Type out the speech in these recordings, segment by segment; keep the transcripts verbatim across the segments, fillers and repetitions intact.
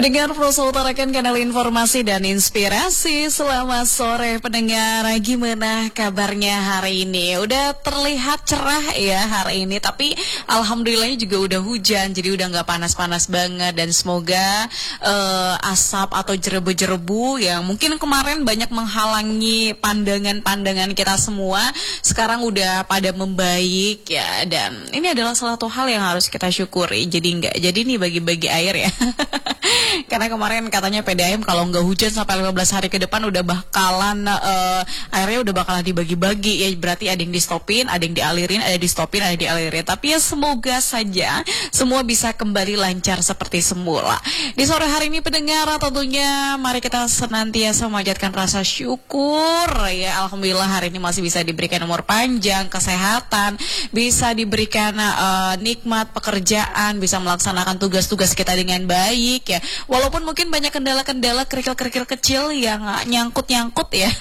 Pendengar Proso utarakan kanal informasi dan inspirasi. Selamat sore pendengar, gimana kabarnya hari ini? Udah terlihat cerah ya hari ini, tapi alhamdulillahnya juga udah hujan, jadi udah nggak panas-panas banget. Dan semoga uh, asap atau jerebu-jerebu yang mungkin kemarin banyak menghalangi pandangan-pandangan kita semua, sekarang udah pada membaik ya. Dan ini adalah salah satu hal yang harus kita syukuri. Jadi nggak jadi nih bagi-bagi air ya. Karena kemarin katanya P D A M kalau nggak hujan sampai lima belas hari ke depan udah bakalan uh, airnya udah bakalan dibagi-bagi ya, berarti ada yang di stopin, ada yang dialirin, ada di stopin, ada yang dialirin. Tapi ya semoga saja semua bisa kembali lancar seperti semula. Di sore hari ini pendengar, tentunya mari kita senantiasa memanjatkan rasa syukur ya. Alhamdulillah hari ini masih bisa diberikan umur panjang, kesehatan, bisa diberikan uh, nikmat pekerjaan, bisa melaksanakan tugas-tugas kita dengan baik ya. Walaupun mungkin banyak kendala-kendala, kerikil-kerikil kecil yang nyangkut-nyangkut ya,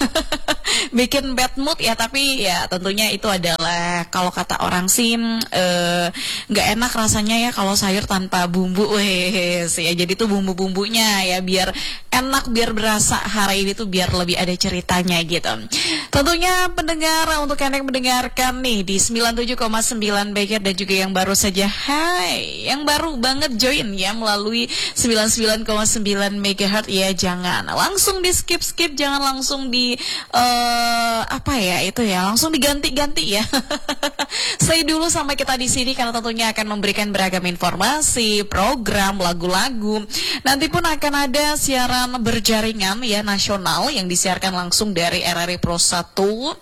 bikin bad mood ya, tapi ya tentunya itu adalah kalau kata orang sih nggak eh, enak rasanya ya kalau sayur tanpa bumbu, wes ya. Jadi tuh bumbu-bumbunya ya biar enak, biar berasa hari ini tuh biar lebih ada ceritanya gitu. Tentunya pendengar, untuk Anda yang mendengarkan nih di sembilan puluh tujuh koma sembilan M H Z dan juga yang baru saja, hai, yang baru banget join ya melalui sembilan puluh sembilan koma sembilan M H Z ya, jangan langsung di skip-skip, jangan langsung di uh, apa ya itu ya, langsung diganti-ganti ya. Stay dulu sampai kita di sini karena tentunya akan memberikan beragam informasi, program, lagu-lagu. Nanti pun akan ada siaran berjaringan ya nasional yang disiarkan langsung dari R R I Pro satu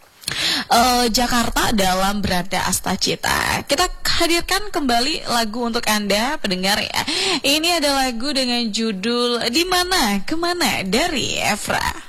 Uh, Jakarta dalam Beranda Astacita. Kita hadirkan kembali lagu untuk Anda pendengar ya. Ini ada lagu dengan judul Di Mana Kemana dari Efra.